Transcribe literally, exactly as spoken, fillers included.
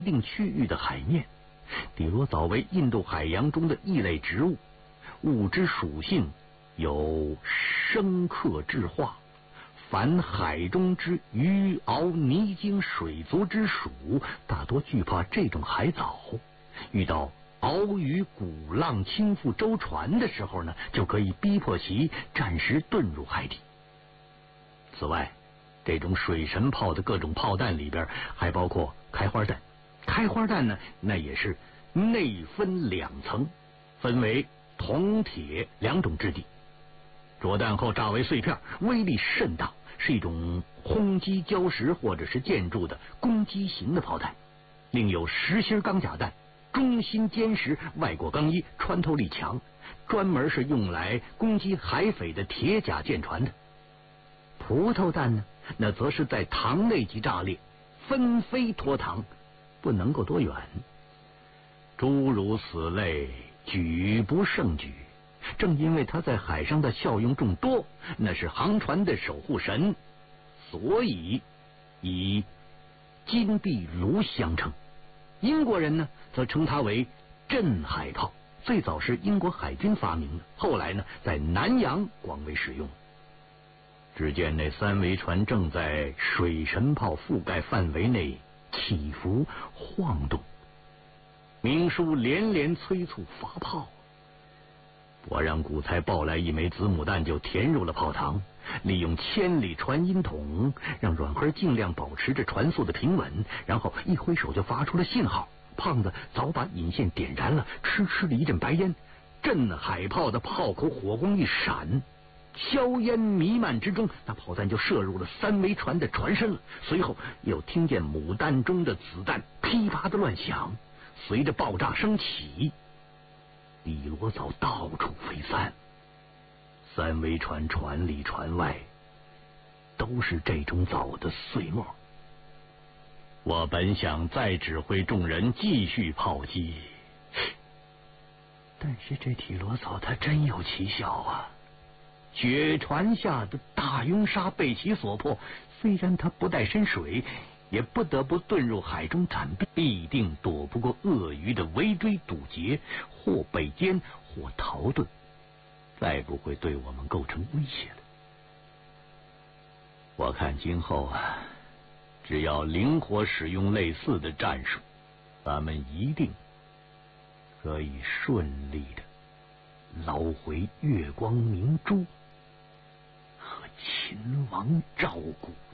定区域的海面。底罗藻为印度海洋中的异类植物，物之属性有生克制化。凡海中之鱼、鳌、泥鲸、水族之属，大多惧怕这种海藻。遇到鳌鱼鼓浪倾覆舟船的时候呢，就可以逼迫其暂时遁入海底。此外，这种水神炮的各种炮弹里边还包括开花弹。开花弹呢，那也是内分两层，分为铜铁两种质地。着弹后炸为碎片，威力甚大，是一种轰击礁石或者是建筑的攻击型的炮弹。另有实心钢甲弹，中心坚实，外裹钢衣，穿透力强，专门是用来攻击海匪的铁甲舰船的。葡萄弹呢，那则是在膛内即炸裂，纷飞脱膛，不能够多远。诸如此类，举不胜举。正因为它在海上的效用众多，那是航船的守护神，所以以金壁炉相称。英国人呢，则称它为镇海炮，最早是英国海军发明的，后来呢，在南洋广为使用。只见那三桅船正在水神炮覆盖范围内起伏晃动，明书连连催促发炮。我让古才抱来一枚子母弹，就填入了炮膛，利用千里传音筒，让软灰尽量保持着船速的平稳，然后一挥手就发出了信号。胖子早把引线点燃了，痴痴的一阵白烟，镇海炮的炮口火光一闪，硝烟弥漫之中，那炮弹就射入了三桅船的船身了。随后又听见母弹中的子弹噼啪的乱响，随着爆炸声起，底罗藻到处飞散，三桅船船里船外都是这种藻的碎末。我本想再指挥众人继续炮击，但是这底罗藻它真有奇效啊！雪船下的大拥沙被其所迫，虽然它不带深水，也不得不遁入海中暂避，必定躲不过鳄鱼的围追堵截，或被歼，或逃遁，再不会对我们构成威胁了。我看今后啊，只要灵活使用类似的战术，咱们一定可以顺利的捞回月光明珠和秦王赵骨。